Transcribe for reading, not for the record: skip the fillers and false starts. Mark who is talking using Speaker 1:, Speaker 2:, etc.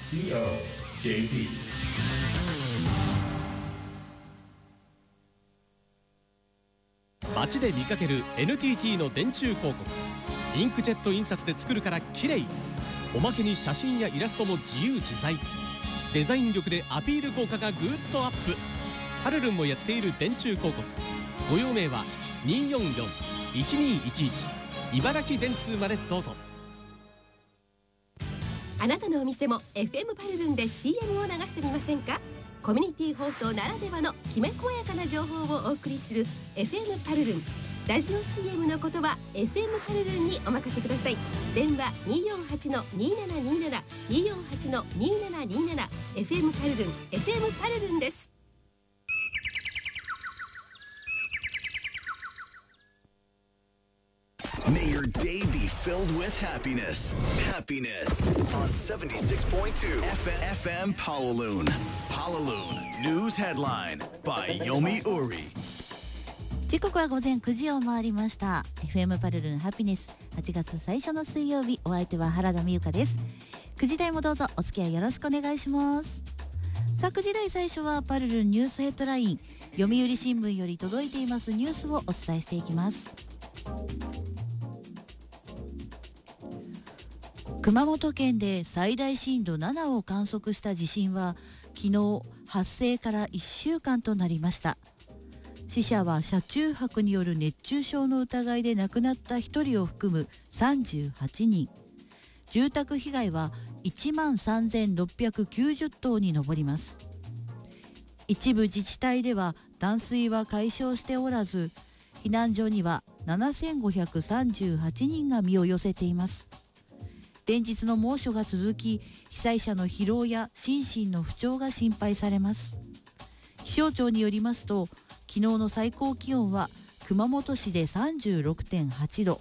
Speaker 1: COJP。
Speaker 2: 街で見かける NTT の電柱広告。インクジェット印刷で作るから綺麗。おまけに写真やイラストも自由自在。デザイン力でアピール効果がぐーっとアップ。パルルンもやっている電柱広告。ご用命は 244-1211 茨城電通までどうぞ。
Speaker 3: あなたのお店も FM パルルンで CM を流してみませんか？コミュニティ放送ならではのきめ細やかな情報をお送りする FM パルルン。ラジオ CM の言葉 FM パルルンにお任せください。電話 248-2727 248-2727 FM パルルン FM パルルンです。
Speaker 4: May your day be filled with happiness. Happiness on 76.2 FM Pawaloon. Pawaloon News Headline by Yomi Uri。
Speaker 5: 時刻は午前9時を回りました。 FM パルルンハピネス8月最初の水曜日、お相手は原田美由香です。9時台もどうぞお付き合いよろしくお願いします。さあ9時台最初はパルルンニュースヘッドライン、読売新聞より届いていますニュースをお伝えしていきます。熊本県で最大震度7を観測した地震は昨日発生から1週間となりました。死者は車中泊による熱中症の疑いで亡くなった1人を含む38人、住宅被害は13,690棟に上ります。一部自治体では断水は解消しておらず、避難所には7,538人が身を寄せています。連日の猛暑が続き、被災者の疲労や心身の不調が心配されます。気象庁によりますと、昨日の最高気温は熊本市で 36.8 度、